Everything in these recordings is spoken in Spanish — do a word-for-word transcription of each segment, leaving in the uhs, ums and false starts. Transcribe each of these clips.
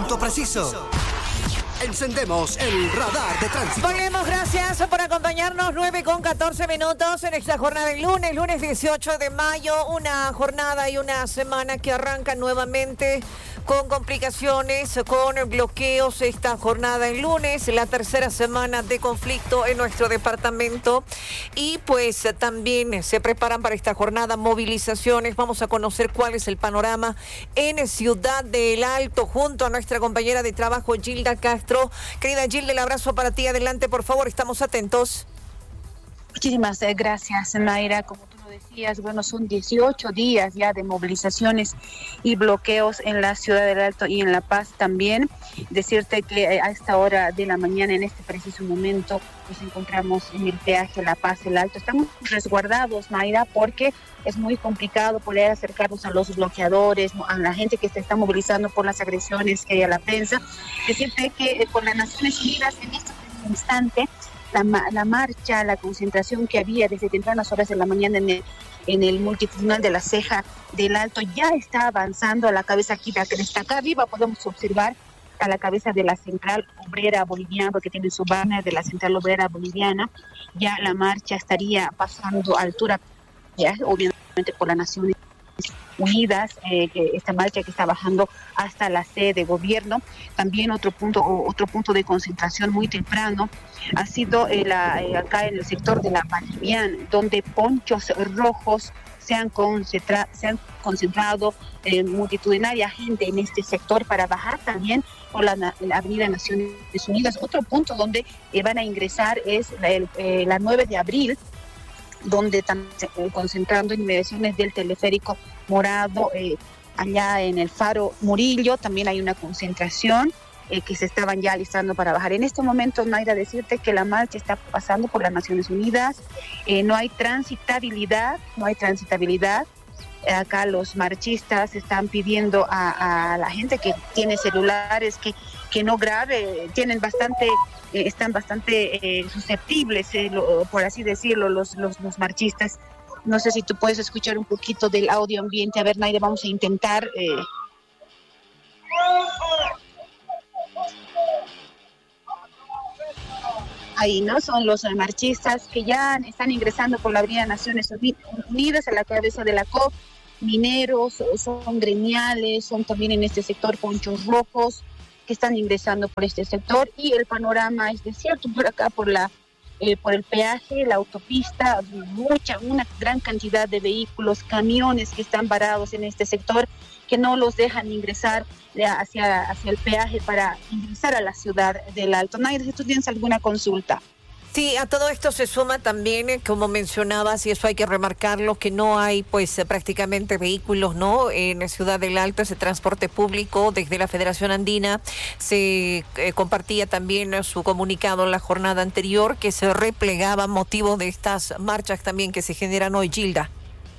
punto preciso. Encendemos el radar de tránsito. Volvemos, gracias por acompañarnos. nueve con catorce minutos en esta jornada de lunes, lunes dieciocho de mayo. Una jornada y una semana que arranca nuevamente con complicaciones, con bloqueos. Esta jornada en lunes, la tercera semana de conflicto en nuestro departamento. Y pues también se preparan para esta jornada movilizaciones. Vamos a conocer cuál es el panorama en Ciudad del Alto junto a nuestra compañera de trabajo Gilda Castro. Querida Gilda, el abrazo para ti. Adelante, por favor, estamos atentos. Muchísimas gracias, Mayra. Como tú lo decías, bueno, son dieciocho días ya de movilizaciones y bloqueos en la Ciudad del Alto y en La Paz también. Decirte que a esta hora de la mañana, en este preciso momento, nos encontramos en el peaje La Paz, el Alto. Estamos resguardados, Mayra, porque es muy complicado poder acercarnos a los bloqueadores, a la gente que se está movilizando por las agresiones que hay a la prensa. Decirte que eh, por las Naciones Unidas, en este instante, la, la marcha, la concentración que había desde tempranas horas de la mañana en el, en el multifuncional de la Ceja del Alto ya está avanzando a la cabeza aquí, la que está acá arriba podemos observar a la cabeza de la Central Obrera Boliviana, porque tiene su banner de la Central Obrera Boliviana. Ya la marcha estaría pasando a altura, ya obviamente por las Naciones Unidas, eh, que esta marcha que está bajando hasta la sede de gobierno. También otro punto otro punto de concentración muy temprano ha sido eh, la, eh, acá en el sector de la Boliviana, donde ponchos rojos se han, concentra, se han concentrado eh, multitudinaria gente en este sector para bajar también por la, la avenida Naciones Unidas. Otro punto donde eh, van a ingresar es la, el, eh, la nueve de abril, donde están eh, concentrando inmediaciones del teleférico morado, eh, allá en el Faro Murillo. También hay una concentración eh, que se estaban ya alistando para bajar. En este momento, Mayra, decirte que la marcha está pasando por las Naciones Unidas, eh, no hay transitabilidad, no hay transitabilidad. Acá los marchistas están pidiendo a, a la gente que tiene celulares que, que no grabe, tienen bastante, eh, están bastante eh, susceptibles, eh, lo, por así decirlo, los, los, los marchistas. No sé si tú puedes escuchar un poquito del audio ambiente. A ver, Naire, vamos a intentar. Eh... Ahí, ¿no? Son los marchistas que ya están ingresando por la avenida Naciones Unidas a la cabeza de la C O P. Mineros, son gremiales, son también en este sector ponchos rojos que están ingresando por este sector. Y el panorama es desierto por acá, por la eh, por el peaje, la autopista, mucha, una gran cantidad de vehículos, camiones que están varados en este sector, que no los dejan ingresar hacia, hacia el peaje para ingresar a la Ciudad del Alto. Nair, si tú tienes alguna consulta. Sí, a todo esto se suma también, eh, como mencionabas, y eso hay que remarcarlo, que no hay pues eh, prácticamente vehículos, ¿no? En Ciudad del Alto, ese transporte público desde la Federación Andina se eh, compartía también eh, su comunicado en la jornada anterior que se replegaba motivo de estas marchas también que se generan hoy, Gilda.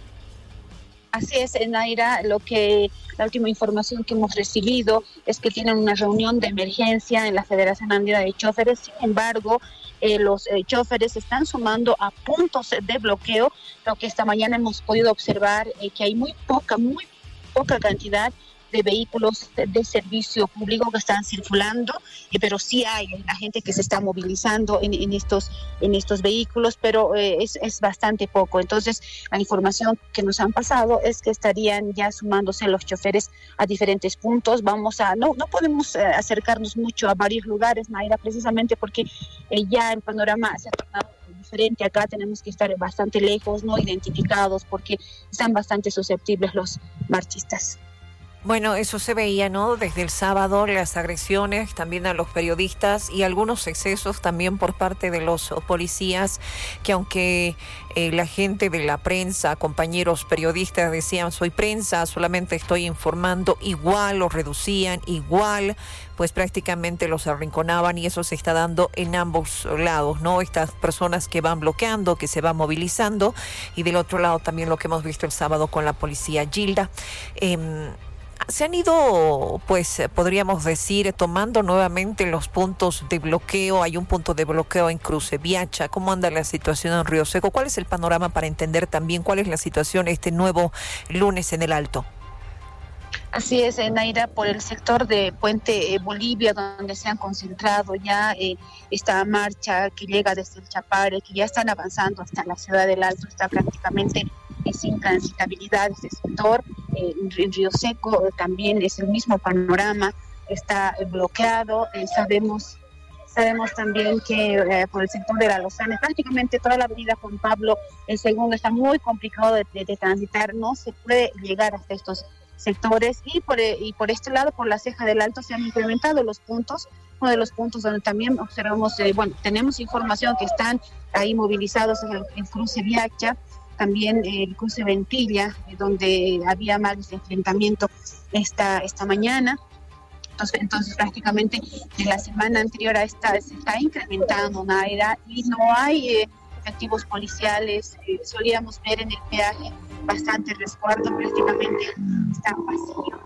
Así es, Naira, lo que la última información que hemos recibido es que tienen una reunión de emergencia en la Federación Andina de Choferes. Sin embargo, eh, los eh, choferes están sumando a puntos de bloqueo, lo que esta mañana hemos podido observar eh, que hay muy poca, muy poca cantidad de vehículos de servicio público que están circulando, eh, pero sí hay la gente que se está movilizando en, en estos en estos vehículos, pero eh, es, es bastante poco. Entonces, la información que nos han pasado es que estarían ya sumándose los choferes a diferentes puntos. Vamos a, no, no podemos eh, acercarnos mucho a varios lugares, Mayra, precisamente porque eh, ya el panorama se ha tornado diferente. Acá tenemos que estar bastante lejos, no identificados, porque están bastante susceptibles los marchistas. Bueno, eso se veía, ¿no? Desde el sábado, las agresiones también a los periodistas y algunos excesos también por parte de los policías, que aunque eh, la gente de la prensa, compañeros periodistas decían, soy prensa, solamente estoy informando, igual los reducían, igual pues prácticamente los arrinconaban, y eso se está dando en ambos lados, ¿no? Estas personas que van bloqueando, que se van movilizando, y del otro lado también lo que hemos visto el sábado con la policía. Gilda, eh, se han ido, pues podríamos decir, tomando nuevamente los puntos de bloqueo. Hay un punto de bloqueo en Cruce Viacha. ¿Cómo anda la situación en Río Seco? ¿Cuál es el panorama para entender también cuál es la situación este nuevo lunes en el Alto? Así es, eh, Naira, por el sector de Puente eh, Bolivia, donde se han concentrado ya eh, esta marcha que llega desde el Chapare, que ya están avanzando hasta la ciudad del Alto, está prácticamente eh, sin transitabilidad este sector. Eh, en Río Seco eh, también es el mismo panorama, está eh, bloqueado. Eh, sabemos sabemos también que eh, por el sector de la Lozana, prácticamente toda la avenida Juan Pablo el segundo está muy complicado de, de, de transitar, no se puede llegar hasta estos sectores, y por, y por este lado, por la Ceja del Alto, se han incrementado los puntos. Uno de los puntos donde también observamos, eh, bueno, tenemos información que están ahí movilizados en el, el cruce Viacha, también eh, el cruce Ventilla, eh, donde había más enfrentamiento esta, esta mañana. Entonces, entonces, prácticamente de la semana anterior a esta se está incrementando, Naira, y no hay eh, efectivos policiales. Eh, solíamos ver en el peaje bastante resguardo, prácticamente está vacío.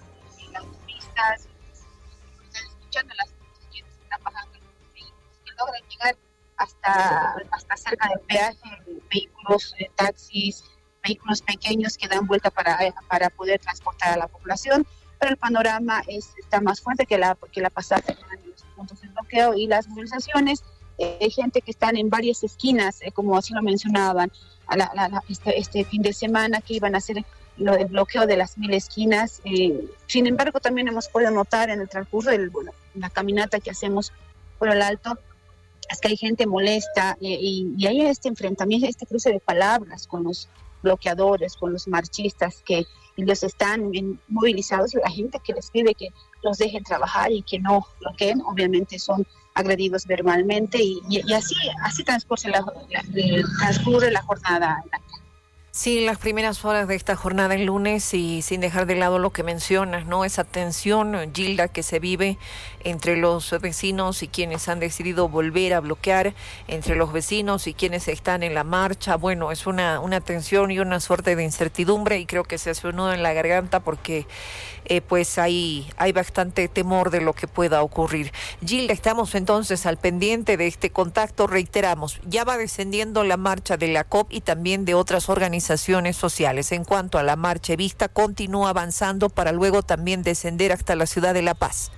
En las autopistas, están escuchando las que están bajando los vehículos que logran llegar hasta, hasta cerca del peaje, vehículos, eh, taxis, vehículos pequeños que dan vuelta para, para poder transportar a la población, pero el panorama es, está más fuerte que la, que la pasada semana en los puntos de bloqueo y las movilizaciones. Hay eh, gente que están en varias esquinas, eh, como así lo mencionaban, a la, la, la, este, este fin de semana que iban a hacer lo del bloqueo de las mil esquinas. Eh, sin embargo, también hemos podido notar en el transcurso de bueno, la caminata que hacemos por el Alto, es que hay gente molesta eh, y, y hay este enfrentamiento, este cruce de palabras con los bloqueadores, con los marchistas, que ellos están en, movilizados, y la gente que les pide que los dejen trabajar y que no bloqueen, obviamente son agredidos verbalmente, y, y, y así así transcurre la, la, transcurre la jornada. Sí, las primeras horas de esta jornada el lunes, y sin dejar de lado lo que mencionas, ¿no? Esa tensión, Gilda, que se vive entre los vecinos y quienes han decidido volver a bloquear, entre los vecinos y quienes están en la marcha. Bueno, es una, una tensión y una suerte de incertidumbre, y creo que se hace un nudo en la garganta porque eh, pues hay, hay bastante temor de lo que pueda ocurrir. Gilda, estamos entonces al pendiente de este contacto. Reiteramos, ya va descendiendo la marcha de la C O P y también de otras organizaciones sociales. En cuanto a la marcha evista, continúa avanzando para luego también descender hasta la ciudad de La Paz.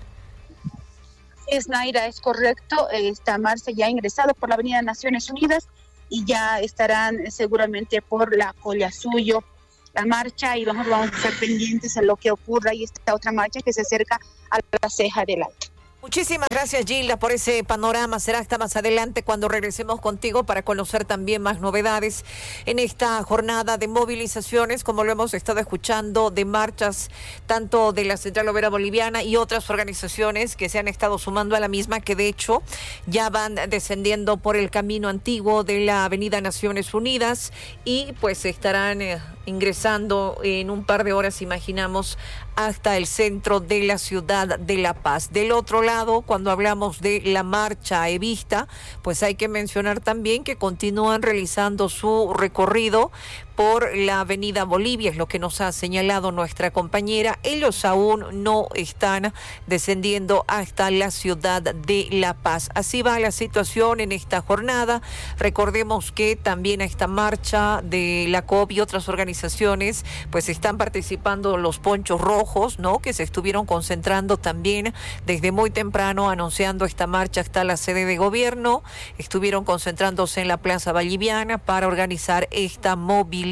Es, Naira, es correcto. Esta marcha ya ha ingresado por la avenida Naciones Unidas y ya estarán seguramente por la Collasuyo la marcha, y vamos, vamos a estar pendientes a lo que ocurra. Y esta otra marcha que se acerca a la Ceja del Alto. Muchísimas gracias, Gilda, por ese panorama. Será hasta más adelante cuando regresemos contigo para conocer también más novedades en esta jornada de movilizaciones, como lo hemos estado escuchando, de marchas tanto de la Central Obrera Boliviana y otras organizaciones que se han estado sumando a la misma, que de hecho ya van descendiendo por el camino antiguo de la avenida Naciones Unidas, y pues estarán eh, ingresando en un par de horas, imaginamos, hasta el centro de la ciudad de La Paz. Del otro lado, cuando hablamos de la marcha evista, pues hay que mencionar también que continúan realizando su recorrido por la avenida Bolivia, es lo que nos ha señalado nuestra compañera. Ellos aún no están descendiendo hasta la ciudad de La Paz. Así va la situación en esta jornada. Recordemos que también a esta marcha de la C O P y otras organizaciones pues están participando los Ponchos Rojos, ¿no? Que se estuvieron concentrando también desde muy temprano, anunciando esta marcha hasta la sede de gobierno. Estuvieron concentrándose en la Plaza Boliviana para organizar esta movilización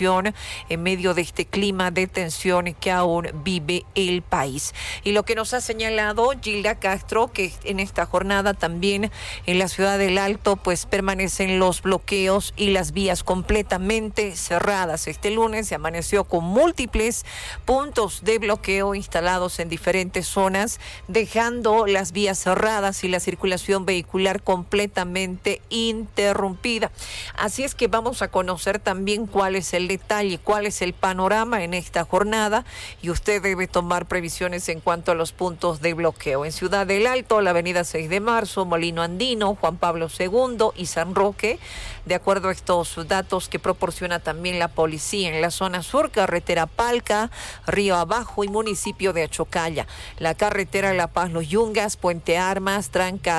en medio de este clima de tensión que aún vive el país. Y lo que nos ha señalado Gilda Castro, que en esta jornada también en la ciudad del Alto pues permanecen los bloqueos y las vías completamente cerradas. Este lunes se amaneció con múltiples puntos de bloqueo instalados en diferentes zonas, dejando las vías cerradas y la circulación vehicular completamente interrumpida. Así es que vamos a conocer también cuál es el detalle, cuál es el panorama en esta jornada, y usted debe tomar previsiones en cuanto a los puntos de bloqueo. En Ciudad del Alto, la avenida seis de marzo, Molino Andino, Juan Pablo segundo y San Roque, de acuerdo a estos datos que proporciona también la policía. En la zona sur, carretera Palca, Río Abajo y municipio de Achocalla. La carretera La Paz Los Yungas, Puente Armas, Tranca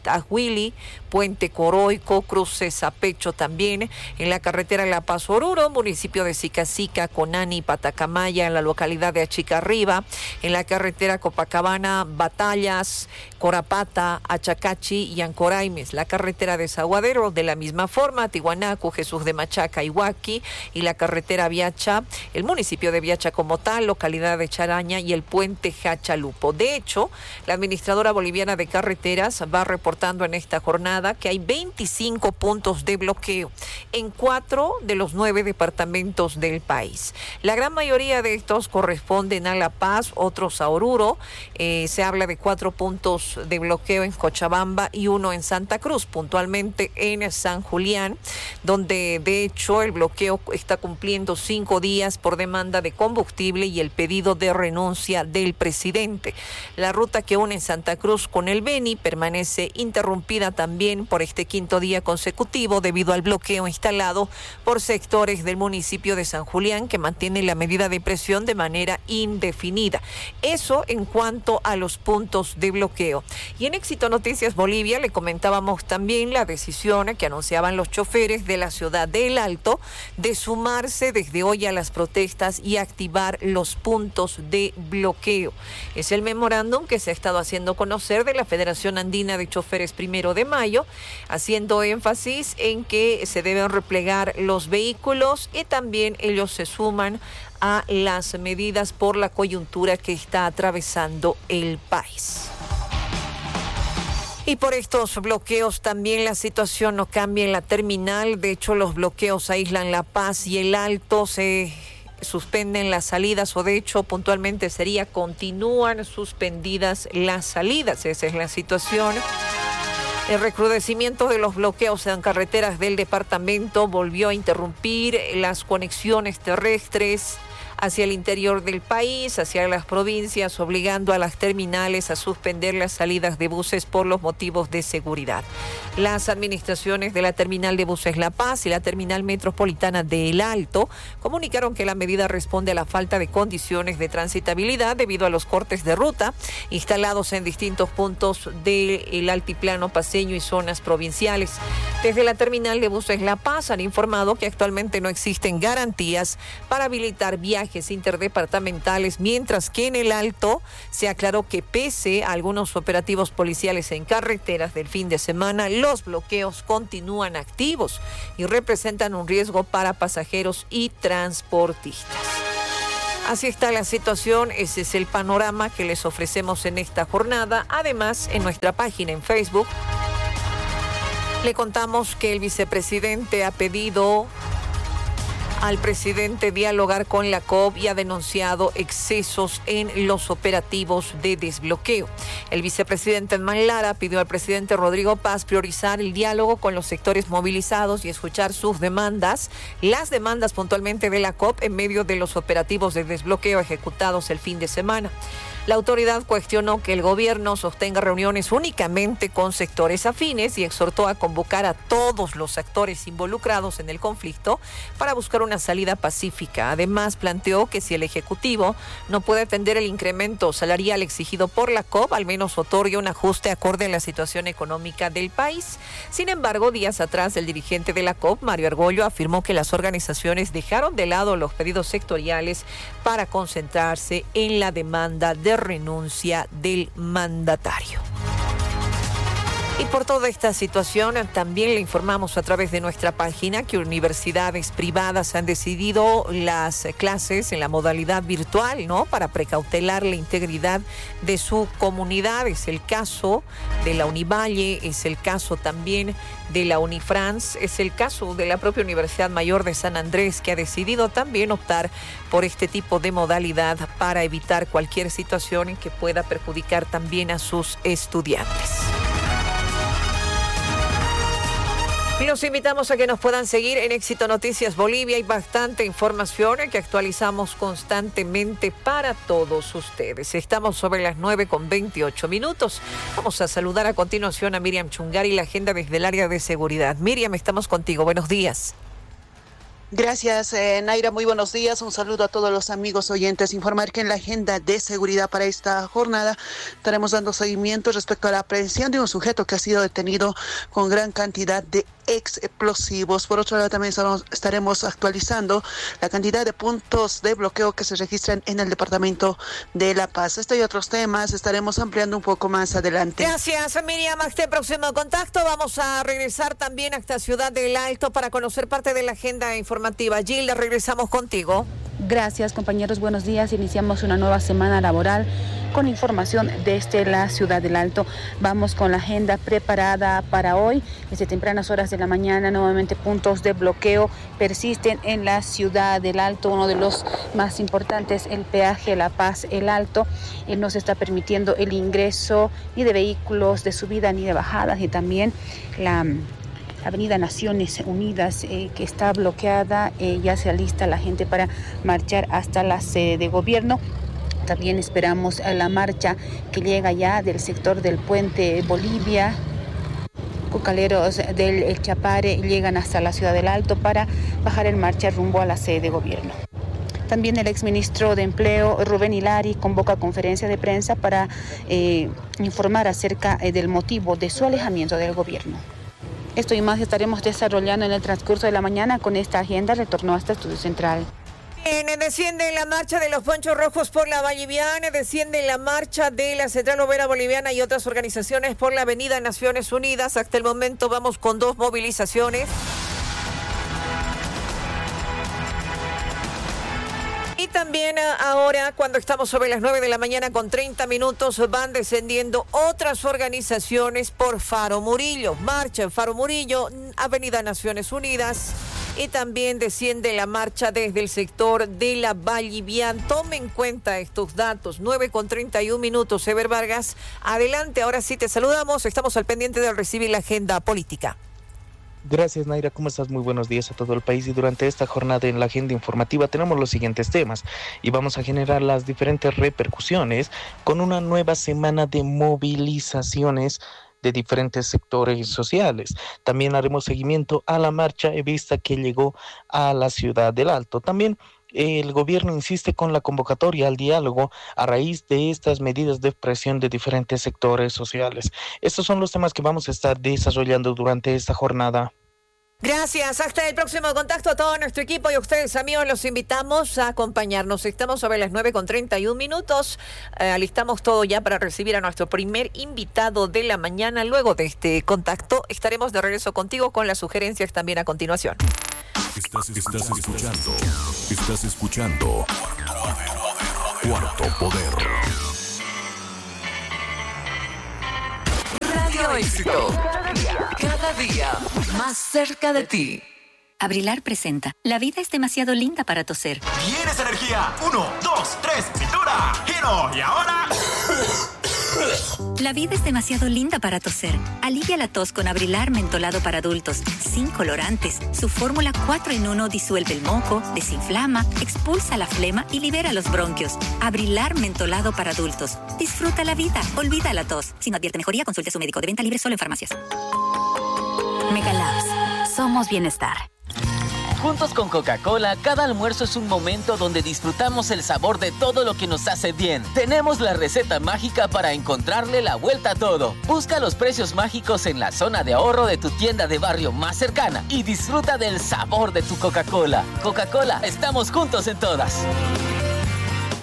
Tahuili, Puente Coroico, cruce Zapecho también, en la carretera La Paz Oruro, municipio de Sicacica, Conani, Patacamaya, en la localidad de Achicarriba, en la carretera Copacabana, Batallas, Corapata, Achacachi y Ancoraimes, la carretera de Zaguadero, de la misma forma, Tihuanaco, Jesús de Machaca, Iguaqui, y la carretera Viacha, el municipio de Viacha como tal, localidad de Charaña y el puente Hachalupo. De hecho, la administradora boliviana de carreteras va reportando en esta jornada que hay veinticinco puntos de bloqueo en cuatro de los nueve departamentos del país. La gran mayoría de estos corresponden a La Paz, otros a Oruro. Eh, se habla de cuatro puntos de bloqueo en Cochabamba y uno en Santa Cruz, puntualmente en San Julián, donde de hecho el bloqueo está cumpliendo cinco días por demanda de combustible y el pedido de renuncia del presidente. La ruta que une Santa Cruz con el Beni permanece interrumpida también por este quinto día consecutivo debido al bloqueo instalado por sectores del municipio de San Julián que mantiene la medida de presión de manera indefinida. Eso en cuanto a los puntos de bloqueo. Y en Éxito Noticias Bolivia le comentábamos también la decisión que anunciaban los choferes de la ciudad de El Alto de sumarse desde hoy a las protestas y activar los puntos de bloqueo. Es el memorándum que se ha estado haciendo conocer de la Federación Andina de Choferes Primero de Mayo, haciendo énfasis en que se deben replegar los vehículos y también ellos se suman a las medidas por la coyuntura que está atravesando el país. Y por estos bloqueos también la situación no cambia en la terminal. De hecho, los bloqueos aíslan La Paz y El Alto, se suspenden las salidas, o de hecho puntualmente sería continúan suspendidas las salidas. Esa es la situación. El recrudecimiento de los bloqueos en carreteras del departamento volvió a interrumpir las conexiones terrestres hacia el interior del país, hacia las provincias, obligando a las terminales a suspender las salidas de buses por los motivos de seguridad. Las administraciones de la terminal de buses La Paz y la terminal metropolitana de El Alto comunicaron que la medida responde a la falta de condiciones de transitabilidad debido a los cortes de ruta instalados en distintos puntos del altiplano paceño y zonas provinciales. Desde la terminal de buses La Paz han informado que actualmente no existen garantías para habilitar viajes interdepartamentales, mientras que en El Alto se aclaró que pese a algunos operativos policiales en carreteras del fin de semana, los bloqueos continúan activos y representan un riesgo para pasajeros y transportistas. Así está la situación, ese es el panorama que les ofrecemos en esta jornada. Además, en nuestra página en Facebook le contamos que el vicepresidente ha pedido al presidente dialogar con la C O P y ha denunciado excesos en los operativos de desbloqueo. El vicepresidente Edman Lara pidió al presidente Rodrigo Paz priorizar el diálogo con los sectores movilizados y escuchar sus demandas, las demandas puntualmente de la C O P en medio de los operativos de desbloqueo ejecutados el fin de semana. La autoridad cuestionó que el gobierno sostenga reuniones únicamente con sectores afines y exhortó a convocar a todos los actores involucrados en el conflicto para buscar una salida pacífica. Además, planteó que si el Ejecutivo no puede atender el incremento salarial exigido por la C O P, al menos otorgue un ajuste acorde a la situación económica del país. Sin embargo, días atrás, el dirigente de la C O P, Mario Argollo, afirmó que las organizaciones dejaron de lado los pedidos sectoriales para concentrarse en la demanda de renuncia del mandatario. Y por toda esta situación, también le informamos a través de nuestra página que universidades privadas han decidido las clases en la modalidad virtual, ¿no?, para precautelar la integridad de su comunidad. Es el caso de la Univalle, es el caso también de la Unifrance, es el caso de la propia Universidad Mayor de San Andrés, que ha decidido también optar por este tipo de modalidad para evitar cualquier situación en que pueda perjudicar también a sus estudiantes. Y los invitamos a que nos puedan seguir en Éxito Noticias Bolivia. Hay bastante información que actualizamos constantemente para todos ustedes. Estamos sobre las nueve con veintiocho minutos. Vamos a saludar a continuación a Miriam Chungari, la agenda desde el área de seguridad. Miriam, estamos contigo. Buenos días. Gracias, eh, Naira. Muy buenos días. Un saludo a todos los amigos oyentes. Informar que en la agenda de seguridad para esta jornada estaremos dando seguimiento respecto a la aprehensión de un sujeto que ha sido detenido con gran cantidad de explosivos. Por otro lado, también estamos, estaremos actualizando la cantidad de puntos de bloqueo que se registran en el departamento de La Paz. Este y otros temas estaremos ampliando un poco más adelante. Gracias, Miriam. Hasta el próximo contacto. Vamos a regresar también hasta Ciudad del Alto para conocer parte de la agenda informativa. Gilda, regresamos contigo. Gracias, compañeros. Buenos días. Iniciamos una nueva semana laboral con información desde la Ciudad del Alto. Vamos con la agenda preparada para hoy. Desde tempranas horas de la mañana, nuevamente puntos de bloqueo persisten en la Ciudad del Alto. Uno de los más importantes, el peaje La Paz El Alto, eh, no se está permitiendo el ingreso ni de vehículos de subida ni de bajadas, y también la Avenida Naciones Unidas, eh, que está bloqueada. Eh, ya se alista la gente para marchar hasta la sede de gobierno. También esperamos a la marcha que llega ya del sector del Puente Bolivia. Cocaleros del Chapare llegan hasta la Ciudad del Alto para bajar en marcha rumbo a la sede de gobierno. También el exministro de Empleo, Rubén Hilari, convoca conferencia de prensa para eh, informar acerca eh, del motivo de su alejamiento del gobierno. Esto y más estaremos desarrollando en el transcurso de la mañana. Con esta agenda retornó hasta Estudio Central. Bien, desciende la marcha de los Ponchos Rojos por la Valliviana, desciende la marcha de la Central Obrera Boliviana y otras organizaciones por la Avenida Naciones Unidas. Hasta el momento vamos con dos movilizaciones. Y también ahora, cuando estamos sobre las nueve de la mañana con treinta minutos, van descendiendo otras organizaciones por Faro Murillo. Marcha en Faro Murillo, Avenida Naciones Unidas. Y también desciende la marcha desde el sector de la Valliviana. Tome en cuenta estos datos. nueve con treinta y un minutos. Eber Vargas, adelante. Ahora sí te saludamos. Estamos al pendiente de recibir la agenda política. Gracias, Naira. ¿Cómo estás? Muy buenos días a todo el país. Y durante esta jornada en la agenda informativa tenemos los siguientes temas y vamos a generar las diferentes repercusiones con una nueva semana de movilizaciones de diferentes sectores sociales. También haremos seguimiento a la marcha vista que llegó a la Ciudad del Alto. También el gobierno insiste con la convocatoria al diálogo a raíz de estas medidas de presión de diferentes sectores sociales. Estos son los temas que vamos a estar desarrollando durante esta jornada. Gracias. Hasta el próximo contacto. A todo nuestro equipo y a ustedes, amigos, los invitamos a acompañarnos. Estamos sobre las nueve con treinta y un minutos. Eh, alistamos todo ya para recibir a nuestro primer invitado de la mañana. Luego de este contacto estaremos de regreso contigo con las sugerencias también a continuación. Estás, estás escuchando. Estás escuchando. Cuarto Poder. Radio Éxito. Cada día más cerca de ti. Abrilar presenta. La vida es demasiado linda para toser. ¡Tienes energía! Uno, dos, tres, cintura, giro y ahora... La vida es demasiado linda para toser. Alivia la tos con Abrilar mentolado para adultos, sin colorantes. Su fórmula cuatro en uno disuelve el moco, desinflama, expulsa la flema y libera los bronquios. Abrilar mentolado para adultos. Disfruta la vida, olvida la tos. Si no advierte mejoría, consulte a su médico. De venta libre solo en farmacias. Megalabs. Somos bienestar. Juntos con Coca-Cola, cada almuerzo es un momento donde disfrutamos el sabor de todo lo que nos hace bien. Tenemos la receta mágica para encontrarle la vuelta a todo. Busca los precios mágicos en la zona de ahorro de tu tienda de barrio más cercana y disfruta del sabor de tu Coca-Cola. Coca-Cola, estamos juntos en todas.